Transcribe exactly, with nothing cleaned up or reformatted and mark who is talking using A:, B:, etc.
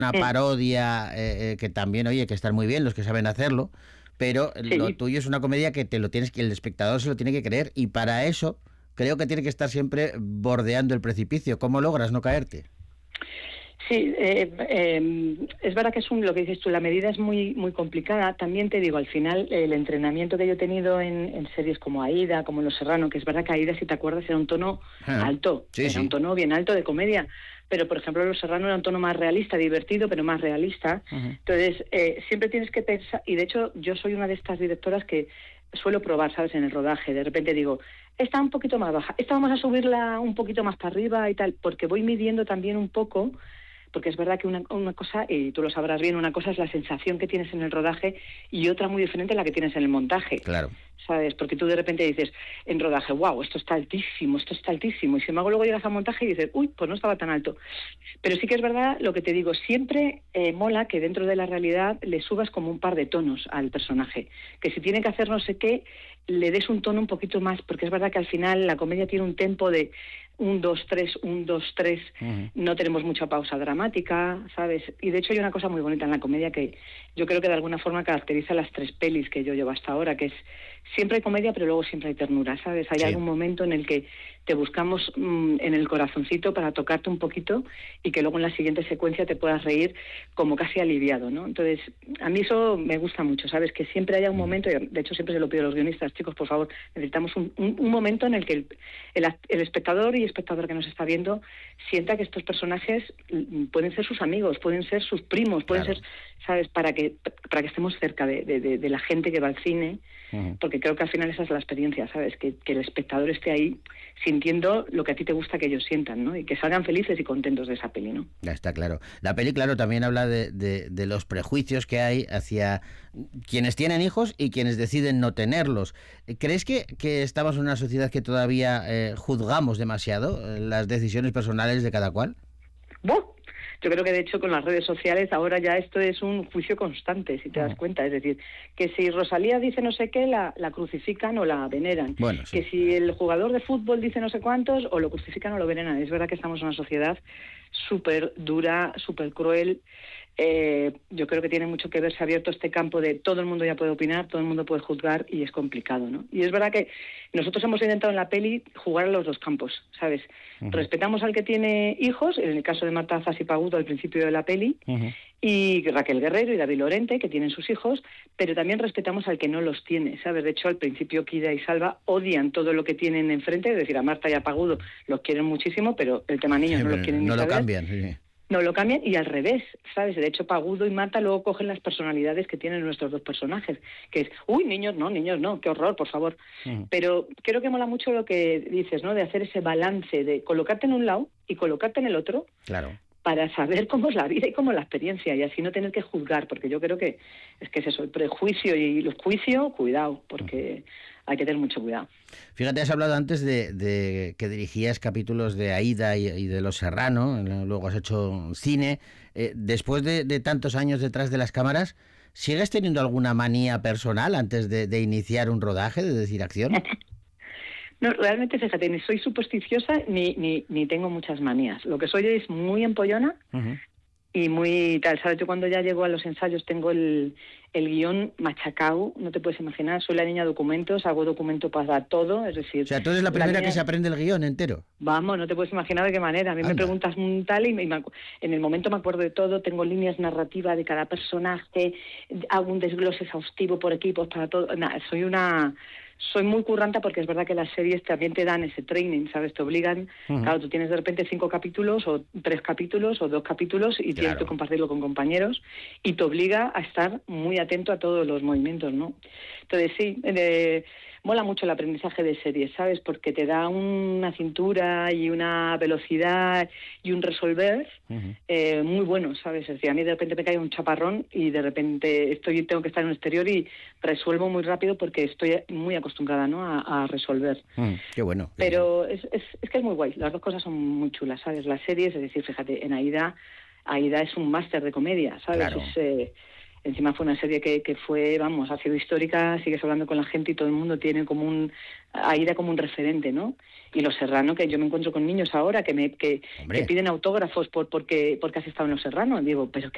A: una parodia, eh, eh, que también, oye, que están muy bien los que saben hacerlo, pero
B: Sí.
A: lo tuyo es una comedia que te lo tienes, que el espectador se lo tiene que creer, y para eso creo que tiene que estar siempre bordeando el precipicio. ¿Cómo logras no caerte?
B: Sí, eh, eh, es verdad que es un, lo que dices tú, la medida es muy muy complicada. También te digo, al final, el entrenamiento que yo he tenido en, en series como Aída, como Los Serrano, que es verdad que Aída, si te acuerdas, era un tono
A: Ah,
B: alto,
A: sí,
B: era un
A: sí.
B: tono bien alto de comedia. Pero, por ejemplo, Los Serrano era un tono más realista, divertido, pero más realista.
A: Uh-huh.
B: Entonces, eh, siempre tienes que pensar, y de hecho yo soy una de estas directoras que suelo probar, ¿sabes?, en el rodaje. De repente digo, esta un poquito más baja, esta vamos a subirla un poquito más para arriba y tal, porque voy midiendo también un poco, porque es verdad que una, una cosa, y tú lo sabrás bien, una cosa es la sensación que tienes en el rodaje y otra muy diferente la que tienes en el montaje.
A: Claro.
B: ¿Sabes? Porque tú de repente dices en rodaje, wow, esto está altísimo, esto está altísimo, y sin embargo luego llegas a montaje y dices, uy, pues no estaba tan alto. Pero sí que es verdad lo que te digo, siempre eh, mola que dentro de la realidad le subas como un par de tonos al personaje, que si tiene que hacer no sé qué, le des un tono un poquito más, porque es verdad que al final la comedia tiene un tempo de un, dos, tres, un, dos, tres, uh-huh. No tenemos mucha pausa dramática, ¿sabes? Y de hecho hay una cosa muy bonita en la comedia que yo creo que de alguna forma caracteriza las tres pelis que yo llevo hasta ahora, que es siempre hay comedia, pero luego siempre hay ternura, ¿sabes? Hay sí. algún momento en el que te buscamos mmm, en el corazoncito para tocarte un poquito y que luego en la siguiente secuencia te puedas reír como casi aliviado, ¿no? Entonces, a mí eso me gusta mucho, ¿sabes? Que siempre haya un momento, y de hecho siempre se lo pido a los guionistas, chicos, por favor, necesitamos un, un, un momento en el que el, el, el espectador y espectador que nos está viendo sienta que estos personajes pueden ser sus amigos, pueden ser sus primos, pueden claro. ser, ¿sabes? Para que, para que estemos cerca de, de, de, de la gente que va al cine, uh-huh. Porque creo que al final esa es la experiencia, ¿sabes? Que, que el espectador esté ahí sintiendo lo que a ti te gusta que ellos sientan, ¿no? Y que salgan felices y contentos de esa peli, ¿no?
A: Ya está claro. La peli, claro, también habla de, de, de los prejuicios que hay hacia quienes tienen hijos y quienes deciden no tenerlos. ¿Crees que, que estamos en una sociedad que todavía eh, juzgamos demasiado las decisiones personales de cada cual?
B: ¡Buh! Yo creo que de hecho con las redes sociales ahora ya esto es un juicio constante, si te das cuenta. Es decir, que si Rosalía dice no sé qué, la, la crucifican o la veneran.
A: Bueno, sí.
B: Que si el jugador de fútbol dice no sé cuántos, o lo crucifican o lo veneran. Es verdad que estamos en una sociedad súper dura, súper cruel. Eh, yo creo que tiene mucho que verse abierto este campo de todo el mundo ya puede opinar, todo el mundo puede juzgar y es complicado, ¿no? Y es verdad que nosotros hemos intentado en la peli jugar a los dos campos, ¿sabes? Uh-huh. Respetamos al que tiene hijos, en el caso de Marta Zas y Pagudo al principio de la peli, uh-huh. y Raquel Guerrero y David Lorente, que tienen sus hijos, pero también respetamos al que no los tiene, ¿sabes? De hecho, al principio Kida y Salva odian todo lo que tienen enfrente, es decir, a Marta y a Pagudo los quieren muchísimo, pero el tema niños
A: sí,
B: no los quieren
A: no
B: ni
A: lo
B: saber.
A: cambian, sí.
B: No lo cambian y al revés, ¿sabes? De hecho, Pagudo y Marta luego cogen las personalidades que tienen nuestros dos personajes, que es, uy, niños no, niños no, qué horror, por favor. Uh-huh. Pero creo que mola mucho lo que dices, ¿no? De hacer ese balance, de colocarte en un lado y colocarte en el otro.
A: Claro.
B: Para saber cómo es la vida y cómo es la experiencia y así no tener que juzgar, porque yo creo que es que es eso, el prejuicio y el juicio, cuidado, porque uh-huh. hay que tener mucho cuidado.
A: Fíjate, has hablado antes de, de que dirigías capítulos de Aída y, y de Los Serrano, luego has hecho cine. Eh, después de, de tantos años detrás de las cámaras, ¿sigues teniendo alguna manía personal antes de, de iniciar un rodaje, de decir acción?
B: No, realmente, fíjate, ni soy supersticiosa ni, ni, ni tengo muchas manías. Lo que soy es muy empollona uh-huh. y muy tal. ¿Sabes? Yo cuando ya llego a los ensayos tengo el, el guión machacado, no te puedes imaginar. Soy la niña documentos, hago documento para todo, es decir...
A: O sea, tú eres la primera
B: la niña...
A: que se aprende el guión entero.
B: Vamos, no te puedes imaginar de qué manera. A mí Anda. me preguntas un tal y me, me, en el momento me acuerdo de todo, tengo líneas narrativas de cada personaje, hago un desglose exhaustivo por equipos para todo. Nada, soy una... Soy muy curranta porque es verdad que las series también te dan ese training, ¿sabes? Te obligan, uh-huh. claro, tú tienes de repente cinco capítulos o tres capítulos o dos capítulos y claro. tienes que compartirlo con compañeros y te obliga a estar muy atento a todos los movimientos, ¿no? Entonces sí, eh, mola mucho el aprendizaje de series, ¿sabes? Porque te da una cintura y una velocidad y un resolver uh-huh. eh, muy bueno, ¿sabes? Es decir, a mí de repente me cae un chaparrón y de repente estoy tengo que estar en un exterior y resuelvo muy rápido porque estoy muy acostumbrada, ¿no? a, a resolver.
A: Mm, qué bueno. Qué
B: Pero
A: bueno.
B: Es, es, es que es muy guay, las dos cosas son muy chulas, ¿sabes? Las series, es decir, fíjate, en Aída, Aída es un máster de comedia, ¿sabes?
A: Claro.
B: Es, eh, encima fue una serie que, que fue, vamos, ha sido histórica, sigues hablando con la gente y todo el mundo tiene como un, Aída como un referente, ¿no? Y Los Serrano, que yo me encuentro con niños ahora que me que, que piden autógrafos por porque porque has estado en Los Serrano. Digo, pero ¿qué